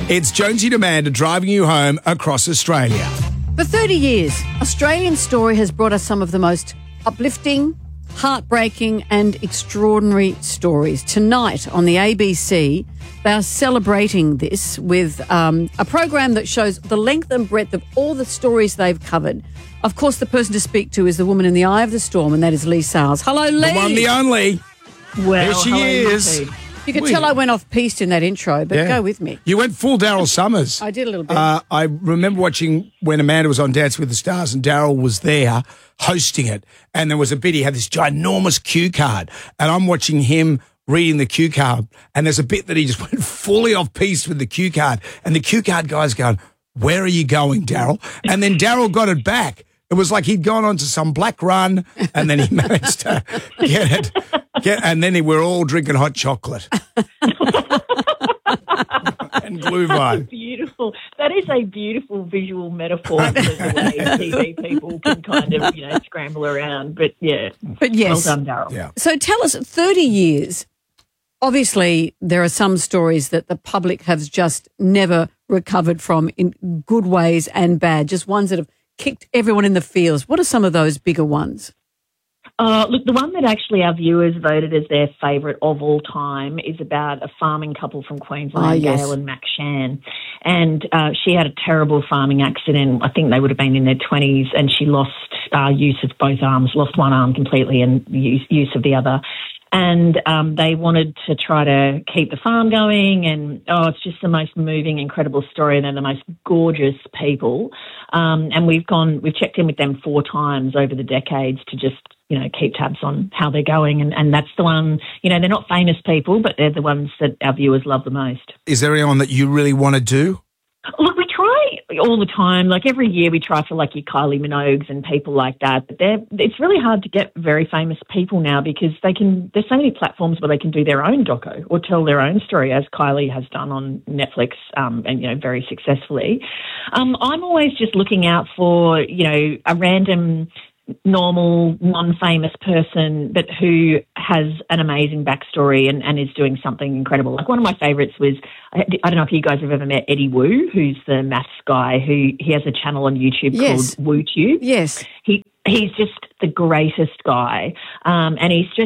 It's Jonesy and Amanda driving you home across Australia. For 30 years, Australian Story has brought us some of the most uplifting, heartbreaking and extraordinary stories. Tonight on the ABC, they are celebrating this with a program that shows the length and breadth of all the stories they've covered. Of course, the person to speak to is the woman in the eye of the storm, and that is Lee Sales. Hello, Lee. The one, the only. Well, Here she is. You could tell I went off-piste in that intro, but go with me. You went full Daryl Summers. I did a little bit. I remember watching when Amanda was on Dance with the Stars and Daryl was there hosting it. And there was a bit, he had this ginormous cue card. And I'm watching him reading the cue card. And there's a bit that he just went fully off-piste with the cue card. And the cue card guy's going, "Where are you going, Daryl?" And then Daryl got it back. It was like he'd gone on to some black run and then he managed to get it. And then we're all drinking hot chocolate. And Glühwein. Beautiful. That is a beautiful visual metaphor for the way TV people can kind of, scramble around. But yes, well done, Daryl. Yeah. So tell us, 30 years, obviously there are some stories that the public has just never recovered from in good ways and bad, just ones that have kicked everyone in the feels. What are some of those bigger ones? Look, the one that actually our viewers voted as their favourite of all time is about a farming couple from Queensland, Gail and Mac Shan. And she had a terrible farming accident. I think they would have been in their 20s, and she lost use of both arms, lost one arm completely and use of the other. And they wanted to try to keep the farm going, and it's just the most moving, incredible story, and they're the most gorgeous people. And we've checked in with them 4 times over the decades to just keep tabs on how they're going, and that's the one. They're not famous people, but they're the ones that our viewers love the most. Is there anyone that you really want to do? Look, we try all the time. Like every year we try for like your Kylie Minogues and people like that. But it's really hard to get very famous people now because there's so many platforms where they can do their own doco or tell their own story, as Kylie has done on Netflix, and very successfully. I'm always just looking out for, a random normal, non-famous person, but who has an amazing backstory and is doing something incredible. Like one of my favourites was, I don't know if you guys have ever met Eddie Wu, who's the maths guy, he has a channel on YouTube called WooTube. Yes. He's just the greatest guy. And he's just,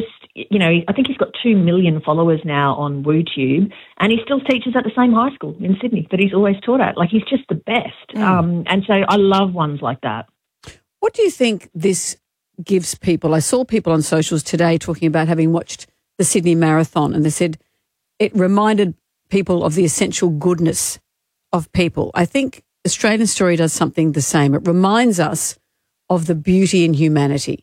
I think he's got 2 million followers now on WooTube, and he still teaches at the same high school in Sydney that he's always taught at. Like, he's just the best. And so I love ones like that. What do you think this gives people? I saw people on socials today talking about having watched the Sydney Marathon, and they said it reminded people of the essential goodness of people. I think Australian Story does something the same. It reminds us of the beauty in humanity.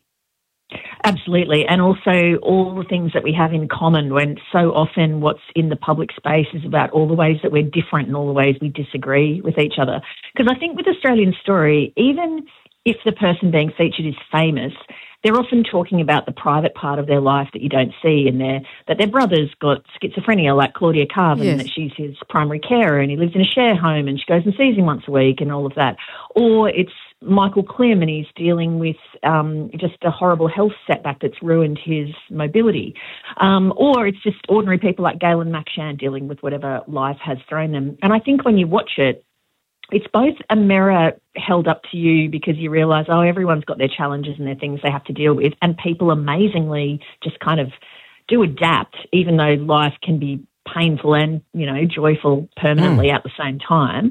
Absolutely. And also all the things that we have in common, when so often what's in the public space is about all the ways that we're different and all the ways we disagree with each other. Because I think with Australian Story, even if the person being featured is famous, they're often talking about the private part of their life that you don't see, and that their brother's got schizophrenia, like Claudia Carvin, and that she's his primary carer and he lives in a share home and she goes and sees him once a week and all of that. Or it's Michael Klim and he's dealing with just a horrible health setback that's ruined his mobility. Or it's just ordinary people like Gail and Mac Shan dealing with whatever life has thrown them. And I think when you watch it, it's both a mirror held up to you because you realise, everyone's got their challenges and their things they have to deal with, and people amazingly just kind of do adapt, even though life can be painful and, joyful permanently at the same time.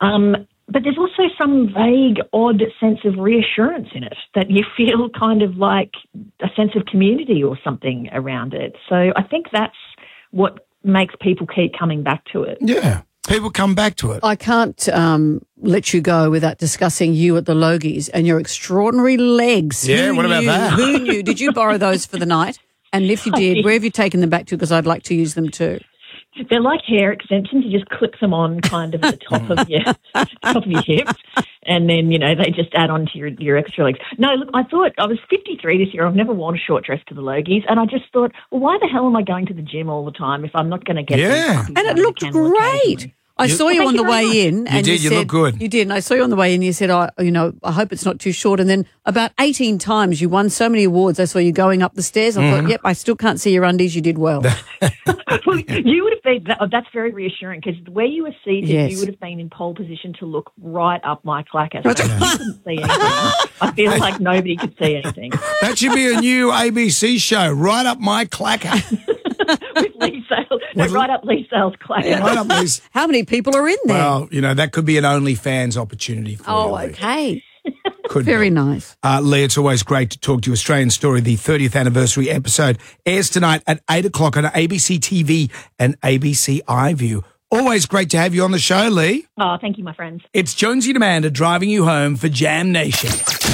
But there's also some vague, odd sense of reassurance in it, that you feel kind of like a sense of community or something around it. So I think that's what makes people keep coming back to it. Yeah. People come back to it. I can't let you go without discussing you at the Logies and your extraordinary legs. Yeah, what about that? Who knew? Did you borrow those for the night? And if you did, where have you taken them back to? Because I'd like to use them too. They're like hair extensions. You just clip them on kind of at the top of your hips, and then, they just add on to your extra legs. No, look, I thought I was 53 this year. I've never worn a short dress to the Logies, and I just thought, well, why the hell am I going to the gym all the time if I'm not going to get and it looked great. I saw you on the way in. And did. You said, look good. You did. And I saw you on the way in. You said, I hope it's not too short. And then about 18 times you won so many awards. I saw you going up the stairs. I thought, yep, I still can't see your undies. You did well. Well, you would have been, that's very reassuring because where you were seated, Yes. you would have been in pole position to look right up my clacker. So you couldn't see anything. I feel like nobody could see anything. That should be a new ABC show, Right Up My Clacker. With Lee Sales. No, right up Lee Sales' clacker. Right up these. How many people are in there? Well, that could be an OnlyFans opportunity for you. Lee. Okay. Could Very be. nice. Lee, it's always great to talk to you. Australian Story, the 30th anniversary episode, airs tonight at 8 o'clock on ABC TV and ABC iView. Always great to have you on the show, Lee. Oh, thank you, my friends. It's Jonesy and Amanda driving you home for Jam Nation.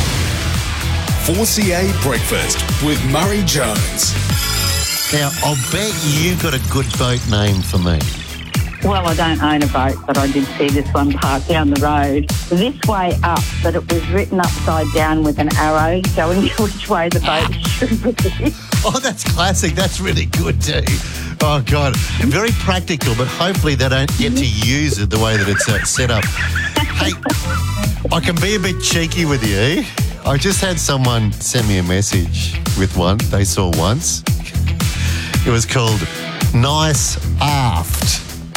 4CA Breakfast with Murray Jones. Now, I'll bet you got a good boat name for me. Well, I don't own a boat, but I did see this one parked down the road. This way up, but it was written upside down with an arrow showing you which way the boat should be. Oh, that's classic. That's really good too. Oh, God. Very practical, but hopefully they don't get to use it the way that it's set up. Hey, I can be a bit cheeky with you. I just had someone send me a message with one they saw once. It was called Nice Aft.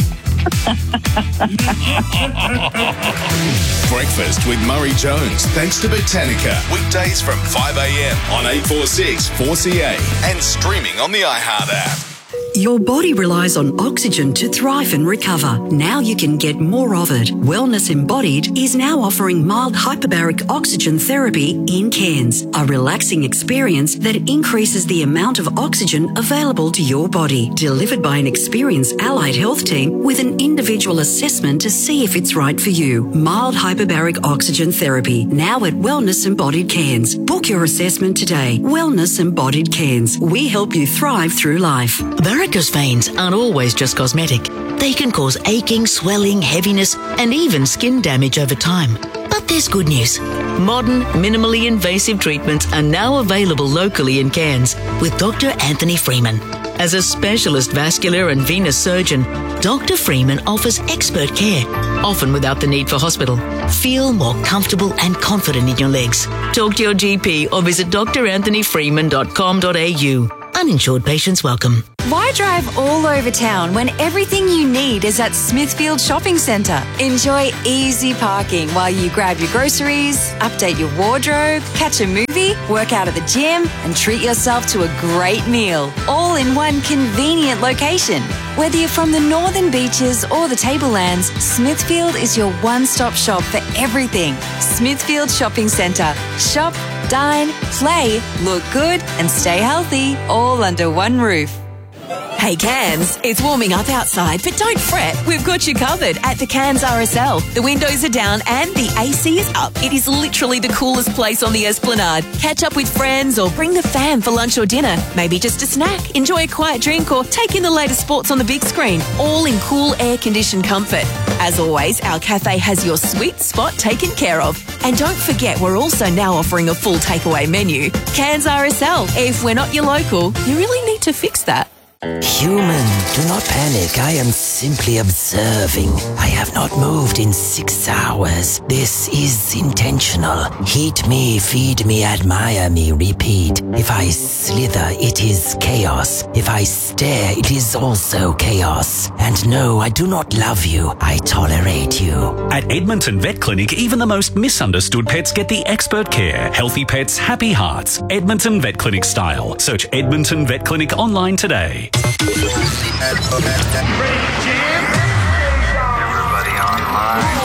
Breakfast with Murray Jones, thanks to Botanica. Weekdays from 5 a.m. on 846 4CA and streaming on the iHeart app. Your body relies on oxygen to thrive and recover. Now you can get more of it. Wellness Embodied is now offering mild hyperbaric oxygen therapy in Cairns, a relaxing experience that increases the amount of oxygen available to your body, delivered by an experienced allied health team with an individual assessment to see if it's right for you. Mild hyperbaric oxygen therapy, now at Wellness Embodied Cairns. Book your assessment today. Wellness Embodied Cairns. We help you thrive through life. Varicose veins aren't always just cosmetic. They can cause aching, swelling, heaviness, and even skin damage over time. But there's good news. Modern, minimally invasive treatments are now available locally in Cairns with Dr. Anthony Freeman. As a specialist vascular and venous surgeon, Dr. Freeman offers expert care, often without the need for hospital. Feel more comfortable and confident in your legs. Talk to your GP or visit dranthonyfreeman.com.au. Uninsured patients welcome. Why drive all over town when everything you need is at Smithfield Shopping Centre? Enjoy easy parking while you grab your groceries, update your wardrobe, catch a movie, work out at the gym, and treat yourself to a great meal, all in one convenient location. Whether you're from the Northern Beaches or the Tablelands, Smithfield is your one-stop shop for everything. Smithfield Shopping Centre. Shop, dine, play, look good, and stay healthy, all under one roof. Hey Cairns, it's warming up outside, but don't fret, we've got you covered at the Cairns RSL. The windows are down and the AC is up. It is literally the coolest place on the Esplanade. Catch up with friends or bring the fam for lunch or dinner. Maybe just a snack, enjoy a quiet drink or take in the latest sports on the big screen, all in cool air-conditioned comfort. As always, our cafe has your sweet spot taken care of. And don't forget, we're also now offering a full takeaway menu. Cairns RSL. If we're not your local, you really need to fix that. Human, do not panic. I am simply observing. I have not moved in 6 hours. This is intentional. Heat me, feed me, admire me, repeat. If I slither, it is chaos. If I stare, it is also chaos. And no, I do not love you. I tolerate you. At Edmonton Vet Clinic, even the most misunderstood pets get the expert care. Healthy pets, happy hearts. Edmonton Vet Clinic style. Search Edmonton Vet Clinic online today. Everybody online.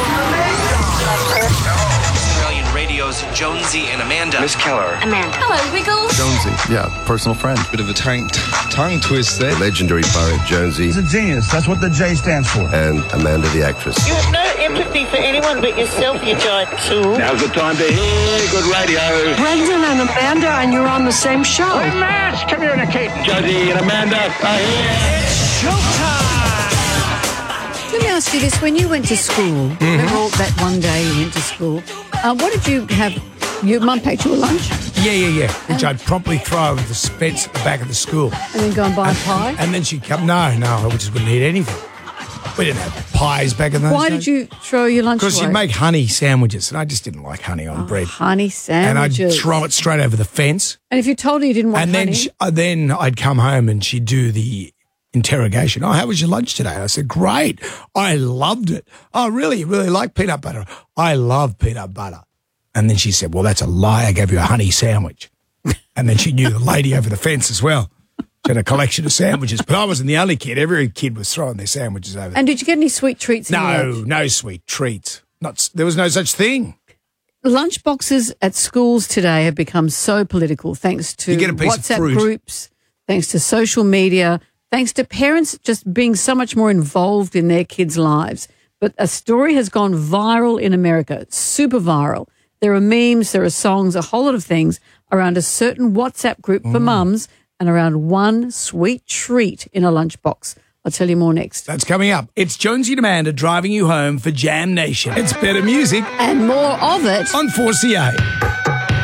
Australian Radio's Jonesy and Amanda. Miss Keller. Amanda. Hello, Wiggles. Jonesy. Yeah, personal friend. Bit of a tongue twist there. Legendary poet Jonesy. He's a genius. That's what the J stands for. And Amanda the actress. You have no empathy for anyone but yourself, you giant tool. Now's the time to hear good radio. Brendan and Amanda, and you're on the same show. We're mass communicating. Jonesy and Amanda are here. It's showtime. Let me ask you this. When you went to school, remember all that one day you went to school, what did you have? Your mum packed you a lunch? Yeah. Which I'd promptly throw over the fence at the back of the school. And then go and buy a pie? And then she'd come, no, I just wouldn't eat anything. We didn't have pies back in those Why days. did you throw your lunch away? Because you'd make honey sandwiches, and I just didn't like honey on bread. Honey And I'd sandwiches. throw it straight over the fence. And if you told her you didn't want And honey, then I'd come home and she'd do the interrogation. Oh, how was your lunch today? I said, great. I loved it. Oh, really? You really like peanut butter? I love peanut butter. And then she said, well, that's a lie. I gave you a honey sandwich. And then she knew the lady over the fence as well. She had a collection of sandwiches. But I wasn't the only kid. Every kid was throwing their sandwiches over. and did you get any sweet treats? in your No, lunch? no sweet treats. There was no such thing. Lunch boxes at schools today have become so political thanks to You get a piece of WhatsApp fruit. groups, thanks to social media, thanks to parents just being so much more involved in their kids' lives. But a story has gone viral in America, super viral. There are memes, there are songs, a whole lot of things around a certain WhatsApp group for mums and around one sweet treat in a lunchbox. I'll tell you more next. That's coming up. It's Jonesy and Amanda driving you home for Jam Nation. It's better music. And more of it on 4CA.